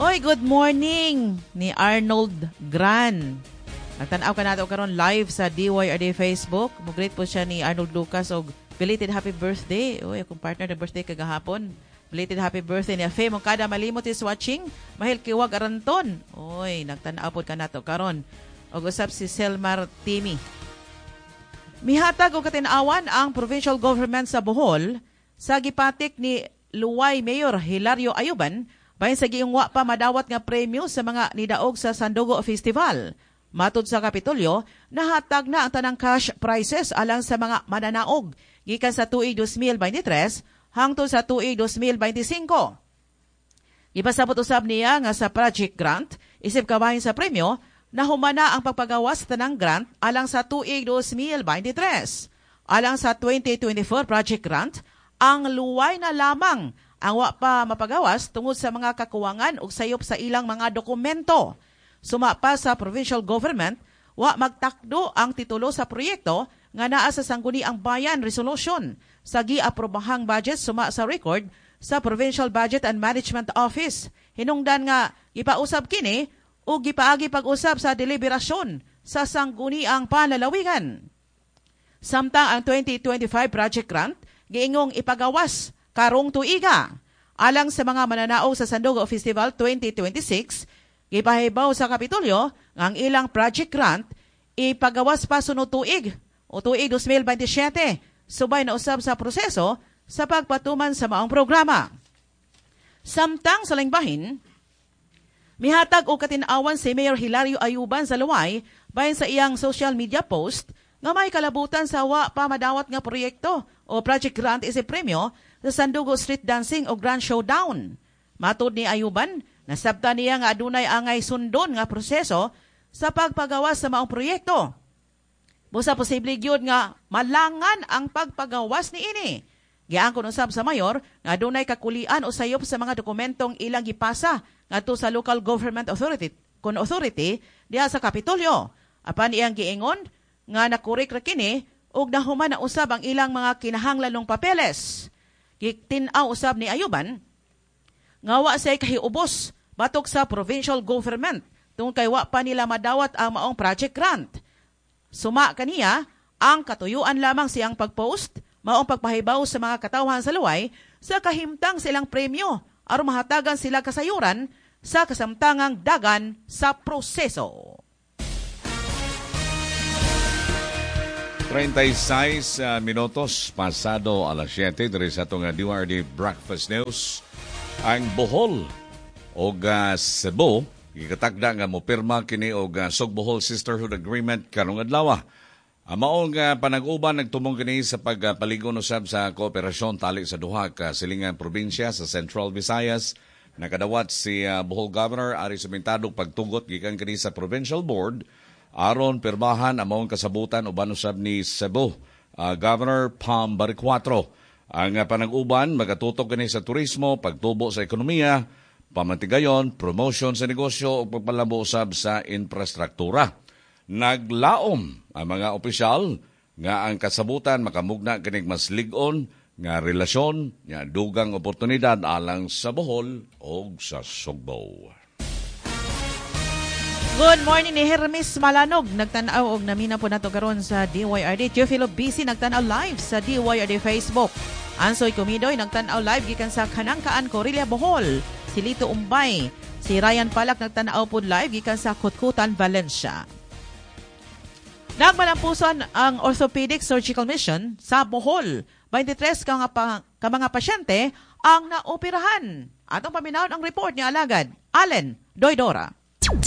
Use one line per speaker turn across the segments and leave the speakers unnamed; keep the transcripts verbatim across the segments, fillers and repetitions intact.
Oy, good morning ni Arnold Gran. Nagtanaw ka nato karon live sa D Y R D Facebook. Mo-greet po siya ni Arnold Lucas og belated happy birthday. Oy, akong partner na birthday kagahapon. Belated happy birthday ni Afe. Mong kada malimot is watching. Mahil kiwag aranton. Oy, nagtanaw po ka nato karon. Og usap si Selmar Timi. Mihatag og katinawan ang provincial government sa Bohol sa gipatik ni Luway Mayor Hilario Ayuban bahin sa giyong wa pa madawat nga premyo sa mga nidaog sa Sandugo Festival. Matud sa Kapitolyo, nahatag na ang tanang cash prizes alang sa mga mananaog gikan sa tuig twenty twenty-three hangtod sa tuig twenty twenty-five. Ipasabot usab niya nga sa project grant, isip kabahin sa premyo, nahumana ang pagpagawas sa tanang grant alang sa tuig twenty twenty-three. Alang sa twenty twenty-four project grant, ang luway na lamang ang wa pa mapagawas tungod sa mga kakuwangan ug sayop sa ilang mga dokumento. Suma pa sa provincial government, wa magtakdo ang titulo sa proyekto nga naa sa Sangguniang Bayan Resolution sa giaprobahang budget suma sa record sa Provincial Budget and Management Office. Hinungdan nga ipausab kini ug gipaagi pag-usab sa deliberasyon sa Sangguniang Panlalawigan. Samtang ang twenty twenty-five project grant giingong ipagawas karong tuiga. Alang sa mga mananaog sa Sandugo Festival twenty twenty-six, gipahibaw sa Kapitolyo ang ilang project grant ipagawas pa sunod tuig o tuig twenty twenty-seven, subay na usab sa proseso sa pagpatuman sa maong programa. Samtang sa langbahin, mihatag og katinawan si Mayor Hilario Ayuban sa Luway bahin sa iyang social media post nga may kalabutan sa wa pa madawat nga proyekto o project grant isip premyo sa Sandugo Street Dancing o Grand Showdown. Matud ni Ayuban, nasabta niya nga adunay angay sundon nga proseso sa pagpagawas sa maong proyekto. Busa posible gyud nga malangan ang pagpagawas ni ini. Giangkon usab sa mayor nga adunay kakulian o sayop sa mga dokumentong ilang gipasa ngadto sa local government authority kon authority diha sa Kapitolyo. Apan iyang giingon nga nakorek ra kini ug nahuman na usab ang ilang mga kinahanglanong papeles. Gitinaw usab ni Ayuban nga wa say kahiubos batok sa provincial government tungod kay wa pa nila madawat ang maong project grant. Suma kaniya ang katuyuan lamang siyang pagpost maong pagpahibaw sa mga katawhan sa Luway sa kahimtang silang premyo aron mahatagan sila kasayuran sa kasamtangang dagan sa proseso.
thirty-six uh, minutos pasado alas siyete diri sa atong D Y R D Breakfast News. Ang Bohol o uh, Cebu gikatagda nga mopirma kini og uh, Sugbohol Sisterhood Agreement karong adlaw. Ang maong uh, panag-uban nagtumong kini sa pagpaligon usab sa kooperasyon tali sa duha ka silingang probinsya sa Central Visayas. Nakadawat si uh, Bohol Governor Ari Sumintadog pagtugot gikan kini sa Provincial Board aron pirmahan ang maong kasabutan uban usab ni Cebu uh, Governor Pam Baricuatro. Ang uh, panag-uban magatutok kini sa turismo, pagtubo sa ekonomiya, pamantigayon, promotion sa negosyo ug pagpalabo usab sa infrastruktura. Naglaom ang mga opisyal nga ang kasabutan makamugna kining mas lig-on nga relasyon nga dugang oportunidad alang sa Bohol ug sa Sugbo.
Good morning ni Hermes Malanog. Nagtanaw og namina po nato karon sa D Y R D. Teofilo Busy nagtanaw live sa D Y R D Facebook. Ansoy Comidoy nagtanaw live gikan sa Kanangkaan, Corillo, Bohol. Si Lito Umbay. Si Ryan Palak nagtanaw po live gikan sa Kutkutan, Valencia. Nagmalampuson ang Orthopedic Surgical Mission sa Bohol. twenty-three ka, nga pa, ka mga pasyente ang naoperahan. Atong paminawon ang report ni Alagad Allen Doydora.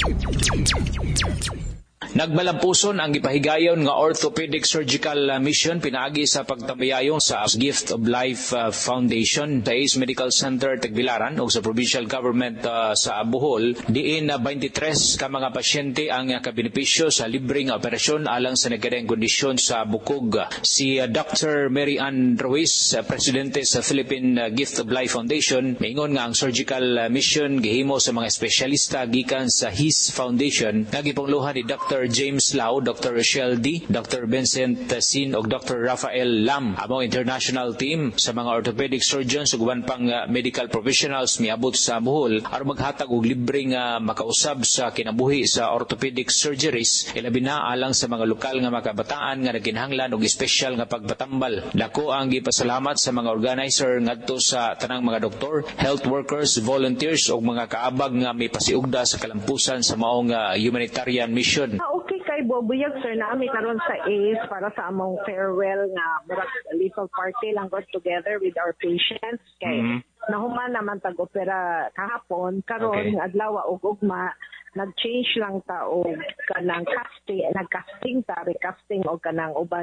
Nagmalampuson ang gipahigayon nga Orthopedic Surgical Mission pinaagi sa pagtambayayong sa Gift of Life uh, Foundation sa Ace Medical Center Tagbilaran o sa Provincial Government uh, sa Bohol. Diin na uh, twenty-three ka mga pasyente ang uh, kabenepisyo sa libreng operasyon alang sa nagkadayang kondisyon sa bukog. Si uh, Doctor Mary Ann Ruiz, uh, Presidente sa Philippine uh, Gift of Life Foundation, maingon nga ang surgical uh, mission gihimo sa mga espesyalista gikan sa His Foundation nga gipangluhan ni Doctor Doctor James Lau, Doctor Rochelle D, Doctor Vincent Sin ug Doctor Rafael Lam. Among international team sa mga orthopedic surgeons ug uban pang uh, medical professionals miabot sa Bohol aron maghatag og libreng uh, makausab sa kinabuhi sa orthopedic surgeries ilabi na alang sa mga lokal nga makabataan nga nagkinahanglan og espesyal nga pagbatambal. Dako ang gipasalamat sa mga organizer ngadto sa tanang mga doktor, health workers, volunteers ug mga kaabag nga may pasiugda sa kalampusan sa maong uh, humanitarian mission.
Ah, okay kay Bobuyag sir na ami karon sa A C E para sa among farewell nga murag little party lang got together with our patients kay mm-hmm. nahuman naman tag-opera kahapon karon okay. adlaw ug ugma nag-change lang ta og kanang casting nag-casting ta recasting og kanang uban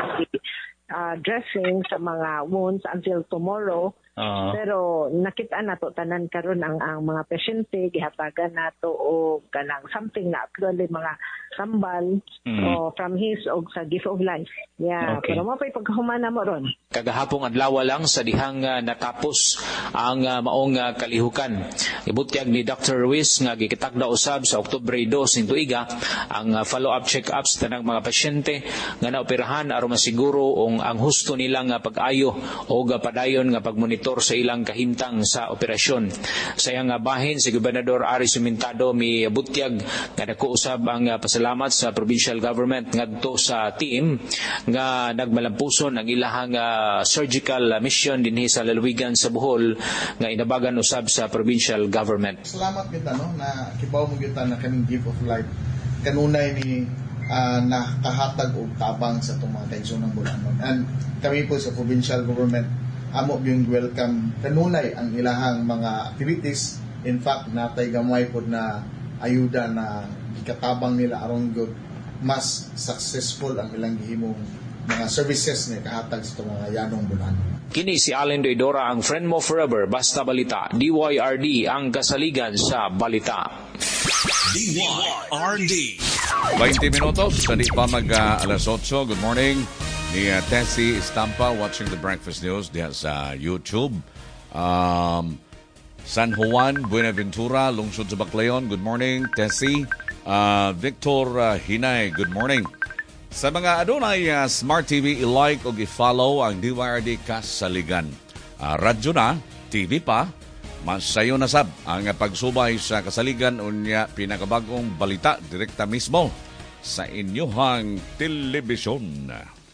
uh, dressing sa mga wounds until tomorrow. Uh-huh. Pero nakita na to tanan karon ang ang mga pasyente gihatagan nato og kanang something na actually mga kambal mm. o from his og sa gift of life. Yeah, okay. Pero mo pay pagkahumana mo ron.
Kagahapong adlaw lang sa dihang uh, natapos ang uh, maong uh, kalihukan. Ibutyag ni Doctor Ruiz nga gikitakda usab sa Oktubre two ning tuiga ang uh, follow-up check-ups tanang mga pasyente nga naoperahan aron masiguro ang ang husto nilang uh, pag-ayo o uh, padayon nga pagmonitor sa ilang kahimtang sa operasyon. Sa iyang uh, bahin si Gobernador Ari Sumintado mi butyag nga dako usab ang uh, pasalamat sa provincial government ngadto sa team nga nagmalampuson ang ilahang uh, surgical uh, mission dinhi sa lalawigan sa Bohol nga inabagan usab sa provincial government.
Salamat kita no na kibaw mo kita na kaming gift of life kanunay ni uh, nakahatag og tabang sa itong mga kaigsoon ng Bulanon. And kami po sa provincial government amo yung welcome kanunay ang ilahang mga activities. In fact natay gamay po na ayuda na ikatabang nila aron good mas successful ang ilang gihimong mga services ni kahatag sa itong mga yanong Bulanon.
Kini si Allen Doidora ang friend mo forever basta balita. D Y R D ang kasaligan sa balita.
D Y R D twenty minutos sa di pa mag uh, alas otso. Good morning ni uh, Tessie Estampa watching the Breakfast News diha sa YouTube. Um, San Juan, Buenaventura, lungsod sa Baclayon. Good morning Tessie. Uh, Victor uh, Hinay, good morning. Sa mga adunay uh, Smart T V, i-like o i-follow ang D Y R D Kasaligan. Uh, radyo na, T V pa, masayo na sab ang pagsubay sa Kasaligan unya pinakabagong balita direkta mismo sa inyohang telebisyon.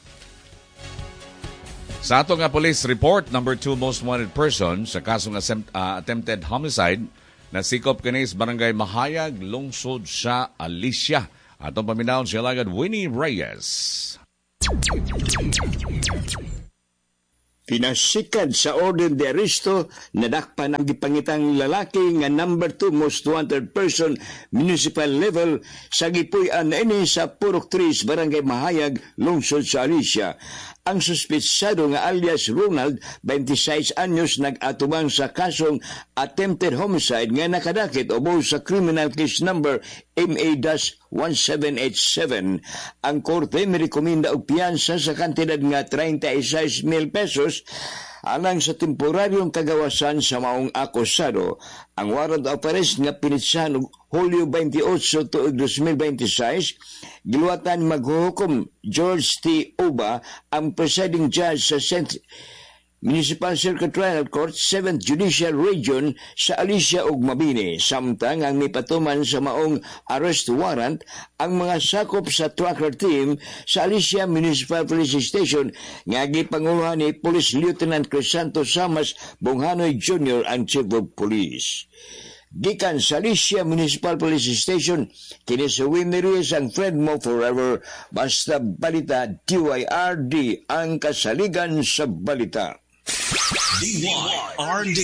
Sa ato nga police report, number two most wanted person sa kasong uh, attempted homicide na sikop kinis Barangay Mahayag, lungsod sa Alicia. Atong paminaw siya lagad Winnie Reyes.
Pinasikad sa orden de aresto nadakpan ang gipangitang lalaki nga number two most wanted person municipal level sa gipuy-an ini sa Purok Tres, Barangay Mahayag, lungsod sa Alicia. Ang suspetsado nga alias Ronald, twenty-six anyos, nag-atubang sa kasong attempted homicide nga nakadakit obo sa criminal case number M A one seven eight seven. Ang korte mirekomenda og piyansa sa kantidad nga thirty-six mil pesos alang sa temporaryong kagawasan sa maong akusado. Ang warrant of arrest nga pinitsahan og Hulyo twenty-eight tuig twenty twenty-six, giluwatan maghuhukom George T. Uba, ang presiding judge sa Saint Municipal Circuit Trial Court, seventh Judicial Region sa Alicia ug Mabini. Samtang ang mipatuman sa maong arrest warrant ang mga sakop sa tracker team sa Alicia Municipal Police Station nga gipanguluhan ni Police Lieutenant Crisanto Samas Bonghanoy Junior ang Chief of Police. Gikan sa Alicia Municipal Police Station, kini sa Winnie Reyes ang friend mo forever, basta balita. D Y R D ang kasaligan sa balita.
D Y R D.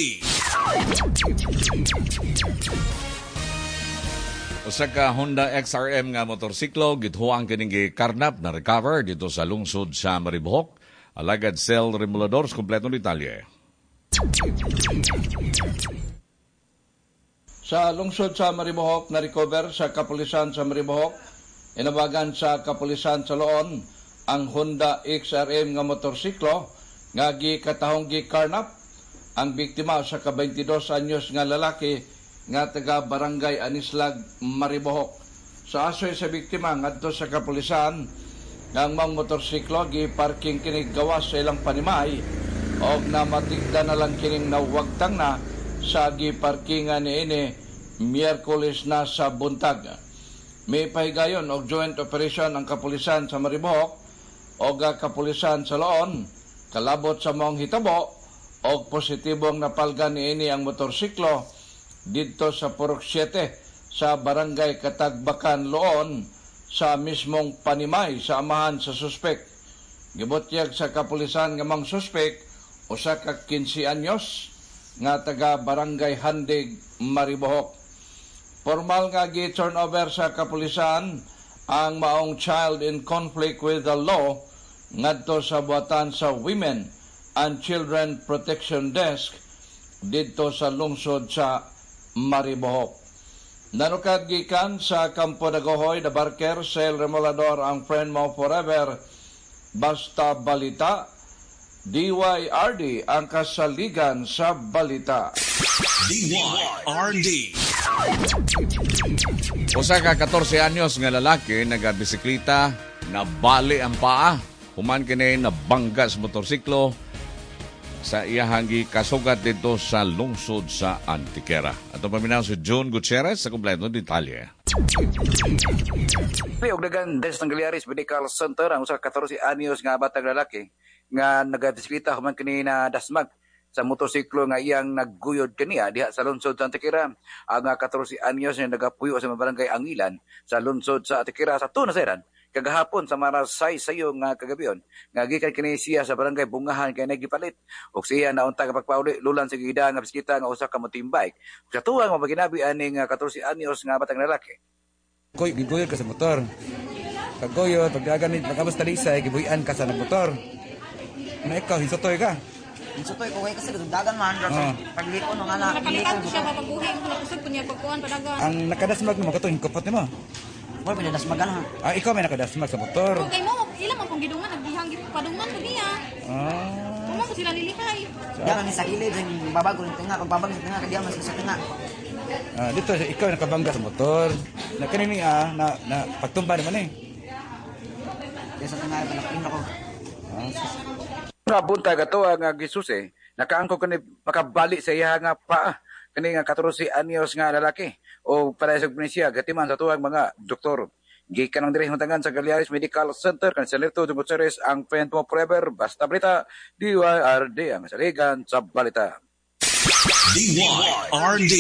Usa ka Honda X R M nga motorsiklo githuang kining gikarnap na recover dito sa lungsod sa Maribohok. Alagad Cell Remuladores, kompleto detalye.
Sa lungsod sa Maribohok na recover sa kapulisan sa Maribohok, inabagan sa kapulisan sa Loon ang Honda X R M nga motorsiklo nga gikatahong gikarnap. Ang biktima sa ka twenty-two anyos nga lalaki nga taga Barangay Anislag, Maribohok. sa asoy sa biktima ngadto sa kapulisan ng mga motorsiklo gi parking kini gawas sa ilang panimay og namatigda na lang kining nawagtang na sa gi parkingan niini Miyerkules na sa buntag. May pahigayon og joint operation ang kapulisan sa Maribohok og kapulisan sa Loon kalabot sa mong hitabo og positibong napalgan niini ang motorsiklo didto sa Purok siete sa barangay Katagbakan, Loon sa mismong panimay sa amahan sa suspek. Gibutyag sa kapulisan nga mang suspek usa ka quince anyos nga taga barangay Handig, Maribohok. Formal nga gi-turnover sa kapulisan ang maong child in conflict with the law ngadto sa buhatan sa Women and Children Protection Desk didto sa lungsod sa Maribohok. Nanukad gikan sa Campo Dagohoy na Barker, Sel Remolador ang friend mo forever. Basta balita, D Y R D ang kasaligan sa balita.
D Y R D. Usa ka fourteen anyos nga lalaki nagabisikleta na bali ang paa. Human kini na bangga sa motorsiklo sa iyahang kasugat dito sa lungsod sa Antiquera. Ato paminaw si John Gutierrez sa kompleto detalye.
Og dagan des ng Galiaris Medical Center ang usa ka fourteen anyos nga batang lalaki nga nagabisikleta human kini na dasmag sa motorsiklo nga iyang nagguyod kaniya diha sa lungsod sa Antiquera. Ang fourteen anyos nga nagapuyo sa barangay Angilan sa lungsod sa Antiquera sa Tunaseran kagahapon sa Marasay sayo nga kagabion nga gikan kini siya sa barangay Bungahan kay nagipalit ug siya naunta ka pagpauli lulan sa gida nga bisikleta nga usa ka mountain bike. Sa tuwa nga maginabi ani nga fourteen anyos nga batang lalaki.
Koy giguyod ka sa motor. Kaguyod pagdagan ni nagabas talisay gibuyan ka sa motor. Na ikaw hinsutoy ka.
Hinsutoy ko kay kasi dagan man ra pagliko no nga na.
Nakalitan siya mapaguhi ko nakusog kunya pagkuan padagan.
Ang nakadasmag mo katuhin kopot nimo.
Wala pinadasmagan ha.
Ah, ikaw may nakadasmag sa motor.
Okay mo, ilang mo pong gidungan, nagbihang padungan ko niya.
Ah.
Kung mo sila nilihay.
Diyan ni sa kilid, yung babago ng tinga, pag babag sa tinga, kaya mas sa tinga.
Ah, dito ikaw nakabangga sa motor. Na kanini ah, na, na pagtumba naman eh.
Kaya sa tinga, panakin ako.
Ah,
nga buntag ato nga gisusi, nakaangkog kani makabali sa iya nga paa. Kani nga fourteen anyos nga lalaki o para sa Indonesia gatiman sa tuwang mga doktor. Gikan ang direk matangan sa Galiaris Medical Center kan sa Lerto Gutierrez ang friend mo forever basta balita D Y R D ang saligan sa balita.
D Y R D.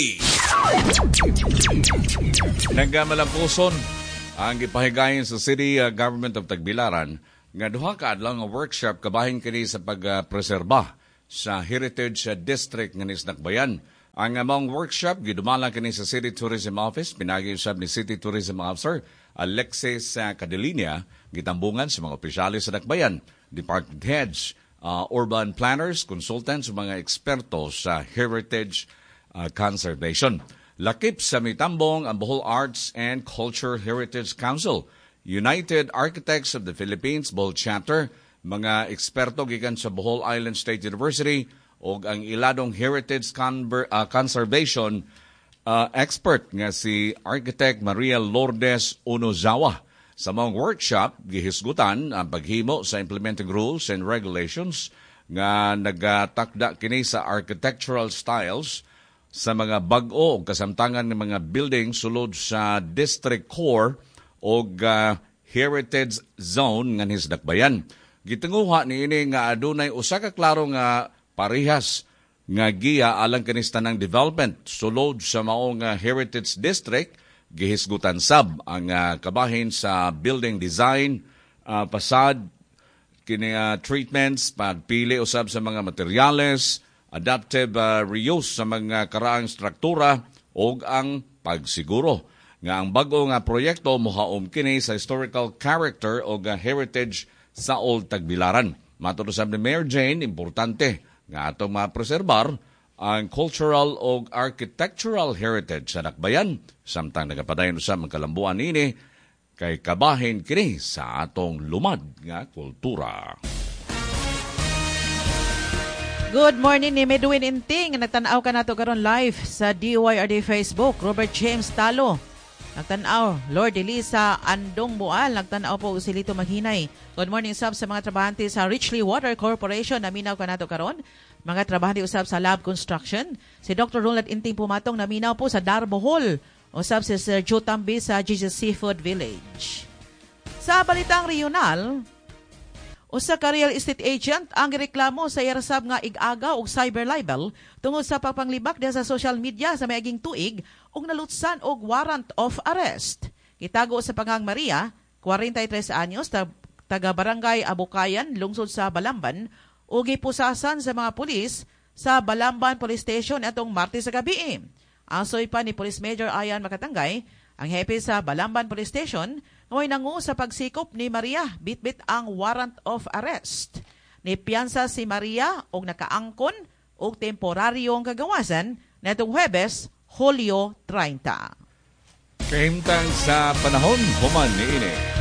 Nagamalampuson ang gipahigayon sa City uh, Government of Tagbilaran nga duha ka adlaw nga workshop kabahin kini sa pagpreserba sa Heritage District nga Nisnakbayan. Ang among workshop gidumala kini sa City Tourism Office pinagi-usab ni City Tourism Officer Alexis uh, Cadelinia gitambungan sa mga opisyalis sa Dakbayan, department heads, uh, urban planners, consultants, mga eksperto sa heritage uh, conservation. Lakip sa mitambong ang Bohol Arts and Culture Heritage Council, United Architects of the Philippines Bohol Chapter, mga eksperto gikan sa Bohol Island State University o ang iladong heritage conver- uh, conservation uh, expert nga si Architect Maria Lourdes Unozawa. Sa mga workshop, gihisgutan ang paghimo sa implementing rules and regulations nga nagatakda kini sa architectural styles sa mga bag-o o kasamtangan ng mga building sulod sa district core o uh, heritage zone nga Nisdakbayan. Gitinguha ni ini nga adunay usa ka klaro nga parihas nga giya alang kanis tanang development sulod sa maong uh, heritage district gihisgutan sab ang uh, kabahin sa building design, uh, facade, kini uh, treatments, pagpili usab sa mga materyales, adaptive uh, reuse sa mga karaang struktura o ang pagsiguro. Nga ang bago nga proyekto mohaom kini sa historical character o uh, heritage sa Old Tagbilaran. Matod usab ni Mayor Jane, importante nga atong mapreserbar ang cultural o architectural heritage sa Dakbayan, samtang nagapadayon usab ang kalambuan ini kay kabahin kini sa atong lumad nga kultura.
Good morning ni Medwin Inting. Nagtanaw ka nato karon live sa D Y R D Facebook. Robert James Talo. Nagtanaw, Lord Elisa Andong Bual, nagtanaw po Usilito Maghinay. Good morning sab sa mga trabahante sa Richley Water Corporation. Naminaw ka nato karon. Mga trabahante usab sa Lab Construction. Si Doctor Ronald Inting Pumatong naminaw po sa Darbo Hall. Usab si Sir Joe Tambi sa G G Seafood Village. Sa balitang regional, usa ka real estate agent ang gireklamo sa yarasab nga ig-aga og cyber libel tungod sa pagpanglibak diha sa social media sa miaging tuig og nalutsan og warrant of arrest. Kitago sa Pangang Maria, forty-three anyos, taga Barangay Abukayan, lungsod sa Balamban, ug gipusasan sa mga pulis sa Balamban Police Station atong Martes sa gabi. Asoy pa ni Police Major Ayan Makatanggay, ang hepe sa Balamban Police Station, ngayon nangu sa pagsikop ni Maria, bitbit ang warrant of arrest. Nipiyansa si Maria og nakaangkon og temporaryong kagawasan netong Huwebes, Hulyo thirty.
Kahimtang sa panahon, human ni ini.